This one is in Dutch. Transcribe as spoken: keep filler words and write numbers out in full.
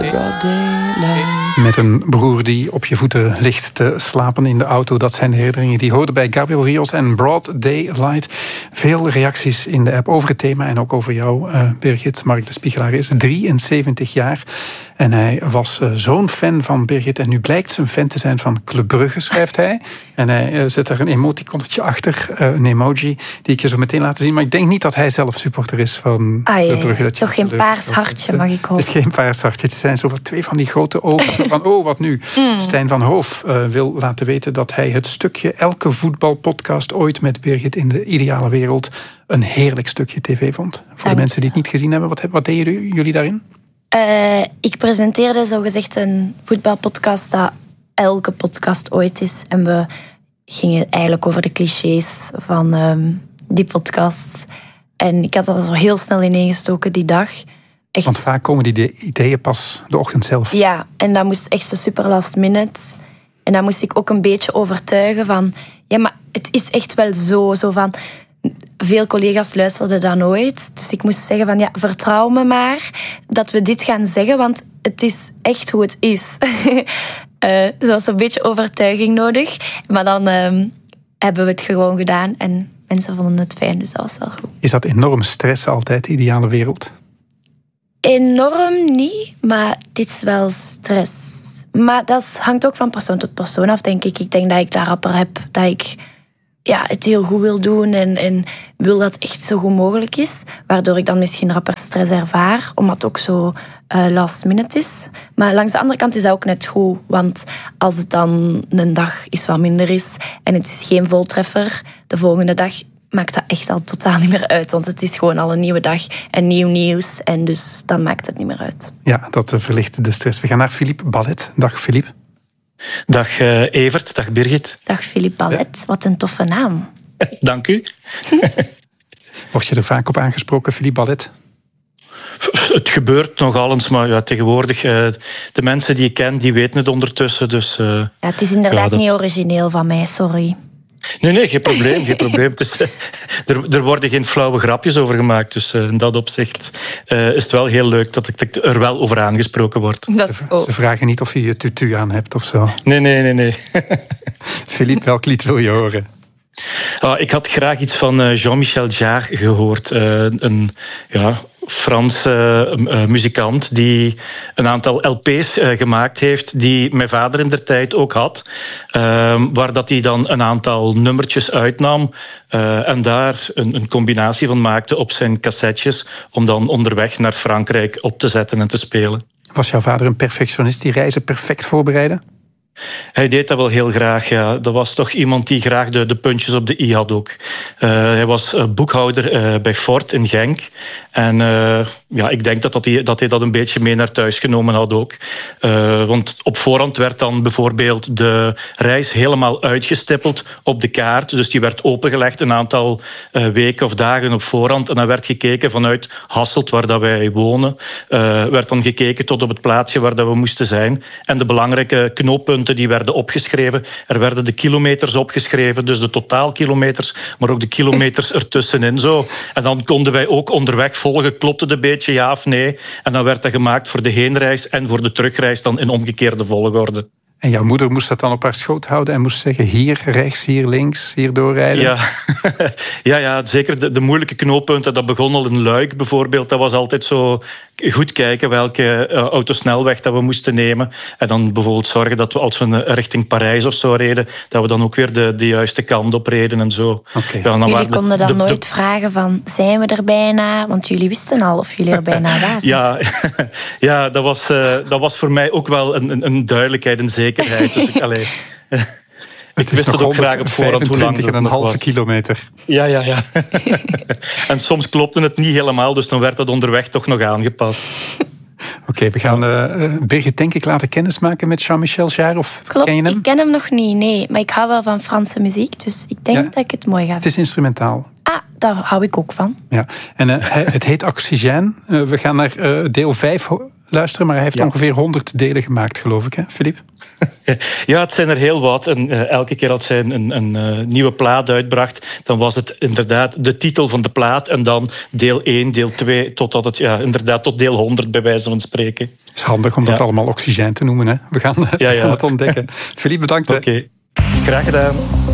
Met een broer die op je voeten ligt te slapen in de auto. Dat zijn de herinneringen die hoorden bij Gabriel Rios en Broad Daylight. Veel reacties in de app over het thema en ook over jou, uh, Birgit. Mark de Spiegelaar is drieënzeventig jaar. En hij was uh, zo'n fan van Birgit. En nu blijkt ze een fan te zijn van Club Brugge, schrijft hij. En hij uh, zet er een emoticonnetje achter, uh, een emoji, die ik je zo meteen laat zien. Maar ik denk niet dat hij zelf supporter is van ah, Club Brugge. Dat toch geen paars hartje, mag ik hopen. Het is geen paars hartje. Het zijn zo twee van die grote ogen. Van, oh, wat nu? Mm. Stijn van Hoof uh, wil laten weten dat hij het stukje elke voetbalpodcast ooit met Birgit in de ideale wereld een heerlijk stukje tv vond. Voor Dank de mensen die het niet gezien hebben, wat, wat deden jullie daarin? Uh, ik presenteerde zogezegd een voetbalpodcast dat elke podcast ooit is. En we gingen eigenlijk over de clichés van um, die podcast. En ik had dat zo heel snel ineengestoken die dag. Echt. Want vaak komen die ideeën pas de ochtend zelf. Ja, en dat moest echt zo super last minute. En dan moest ik ook een beetje overtuigen van... Ja, maar het is echt wel zo, zo van... Veel collega's luisterden dat nooit. Dus ik moest zeggen van, ja, vertrouw me maar dat we dit gaan zeggen, want het is echt hoe het is. uh, er was een beetje overtuiging nodig. Maar dan uh, hebben we het gewoon gedaan en mensen vonden het fijn, dus dat was wel goed. Is dat enorm stress altijd, de ideale wereld? Enorm niet, maar dit is wel stress. Maar dat hangt ook van persoon tot persoon af, denk ik. Ik denk dat ik daar rapper heb, dat ik ja, het heel goed wil doen en, en wil dat het echt zo goed mogelijk is. Waardoor ik dan misschien rapper stress ervaar, omdat het ook zo uh, last minute is. Maar langs de andere kant is dat ook net goed. Want als het dan een dag iets wat minder is en het is geen voltreffer, de volgende dag maakt dat echt al totaal niet meer uit. Want het is gewoon al een nieuwe dag en nieuw nieuws. En dus dan maakt het niet meer uit. Ja, dat verlicht de stress. We gaan naar Philippe Ballet. Dag Philippe. Dag uh, Evert, dag Birgit. Dag Philippe Ballet, ja. Wat een toffe naam. Dank u. Word je er vaak op aangesproken, Philippe Ballet? Het gebeurt nogal eens, maar ja, tegenwoordig... Uh, de mensen die ik ken, die weten het ondertussen. Dus, uh, ja, het is inderdaad ja, dat... niet origineel van mij, sorry. Nee, nee, geen probleem. Geen probleem. Het is, er, er worden geen flauwe grapjes over gemaakt. Dus uh, in dat opzicht uh, is het wel heel leuk dat ik er wel over aangesproken word. Dat is, oh. Ze vragen niet of je je tutu aan hebt of zo. Nee, nee, nee. nee. Philippe, welk lied wil je horen? Ah, ik had graag iets van uh, Jean-Michel Jarre gehoord. Uh, een ja, Franse uh, uh, muzikant die een aantal L P's uh, gemaakt heeft die mijn vader in der tijd ook had. Uh, waar dat hij dan een aantal nummertjes uitnam uh, en daar een, een combinatie van maakte op zijn cassettes om dan onderweg naar Frankrijk op te zetten en te spelen. Was jouw vader een perfectionist die reizen perfect voorbereidde? Hij deed dat wel heel graag, ja. Dat was toch iemand die graag de, de puntjes op de i had ook. Uh, hij was uh, boekhouder uh, bij Ford in Genk. En uh, ja, ik denk dat, dat, hij, dat hij dat een beetje mee naar thuis genomen had ook. Uh, want op voorhand werd dan bijvoorbeeld de reis helemaal uitgestippeld op de kaart. Dus die werd opengelegd een aantal uh, weken of dagen op voorhand. En dan werd gekeken vanuit Hasselt, waar dat wij wonen. Uh, werd dan gekeken tot op het plaatsje waar dat we moesten zijn. En de belangrijke knooppunten die werden opgeschreven. Er werden de kilometers opgeschreven, dus de totaalkilometers, maar ook de kilometers ertussenin. Zo. En dan konden wij ook onderweg volgen, klopte het een beetje, ja of nee. En dan werd dat gemaakt voor de heenreis en voor de terugreis dan in omgekeerde volgorde. En jouw moeder moest dat dan op haar schoot houden en moest zeggen hier rechts, hier links, hier doorrijden? Ja, ja, ja zeker de, de moeilijke knooppunten. Dat begon al in Luik bijvoorbeeld. Dat was altijd zo goed kijken welke uh, autosnelweg dat we moesten nemen. En dan bijvoorbeeld zorgen dat we als we richting Parijs of zo reden, dat we dan ook weer de, de juiste kant op reden en zo. Okay. Ja, dan jullie konden dan de, de, nooit de... vragen van, zijn we er bijna? Want jullie wisten al of jullie er bijna waren. Ja, ja dat, was, uh, dat was voor mij ook wel een, een, een duidelijkheid en zekerheid. Dus ik, allee, het ik wist het ook graag op voorhand hoe lang en een halve kilometer. Ja, ja, ja. En soms klopte het niet helemaal, dus dan werd dat onderweg toch nog aangepast. Oké, okay, we gaan uh, Birgit denk ik laten kennismaken met Jean-Michel Jarre. Of Klopt, ken je hem? Ik ken hem nog niet, nee. Maar ik hou wel van Franse muziek, dus ik denk ja? dat ik het mooi ga vinden. Het is instrumentaal. Ah, daar hou ik ook van. Ja, en uh, het heet Oxygène. Uh, we gaan naar uh, deel vijf luisteren, maar hij heeft ja. ongeveer honderd delen gemaakt, geloof ik, hè, Philippe? Ja, het zijn er heel wat. En uh, elke keer als hij een, een, een uh, nieuwe plaat uitbracht, dan was het inderdaad de titel van de plaat en dan deel één, deel twee, totdat het ja, inderdaad tot deel honderd bij wijze van spreken. Het is handig om dat ja. allemaal oxygeen te noemen. Hè? We gaan, ja, ja. we gaan het ontdekken. Philippe, bedankt. Oké, okay. Graag gedaan.